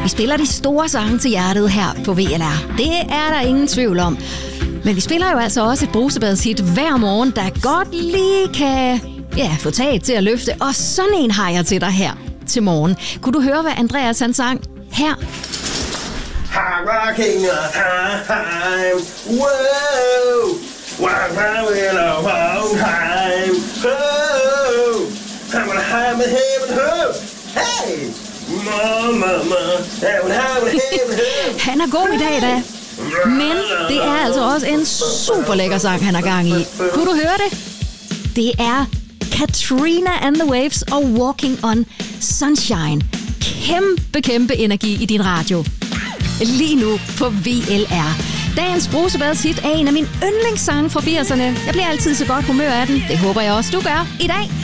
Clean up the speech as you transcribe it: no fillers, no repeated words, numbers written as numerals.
spiller de store sange til hjertet her på VLR. Det er der ingen tvivl om. Men vi spiller jo altså også et brusebadshit hver morgen, der godt lige kan få taget til at løfte. Og sådan en har jeg til dig her til morgen. Kunne du høre, hvad Andreas han sang her? Rocking time, whoa, in a long time, oh, I'm gonna have a heaven, oh, hey, mama, han er god i dag, da. Men det er altså også en super lækker sang, han er gang i. Kunne du høre det? Det er Katrina and the Waves og Walking on Sunshine. Kæmpe energi i din radio. Lige nu på VLR. Dagens brusebadshit er en af mine yndlingssange fra 80'erne. Jeg bliver altid så godt humør af den. Det håber jeg også, du gør i dag.